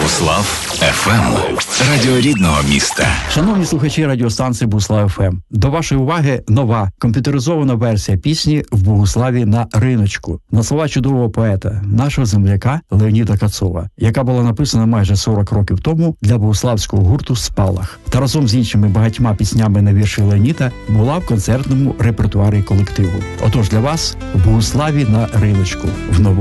Буслав ФМ. Радіо рідного міста. Шановні слухачі радіостанції Буслав ФМ, до вашої уваги нова комп'ютеризована версія пісні «В Богуславі на риночку» на слова чудового поета, нашого земляка Леоніда Кацова, яка була написана майже 40 років тому для богуславського гурту «Спалах». Та разом з іншими багатьма піснями на вірші Леоніда була в концертному репертуарі колективу. Отож для вас «В Богуславі на риночку» в новому